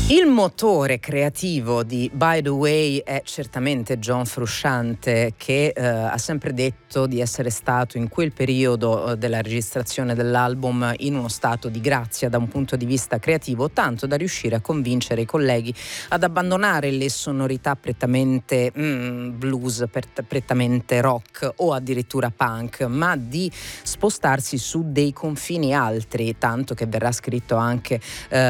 Il motore creativo di By the Way è certamente John Frusciante, che ha sempre detto di essere stato in quel periodo della registrazione dell'album in uno stato di grazia da un punto di vista creativo, tanto da riuscire a convincere i colleghi ad abbandonare le sonorità prettamente blues, prettamente rock o addirittura punk, ma di spostarsi su dei confini altri, tanto che verrà scritto anche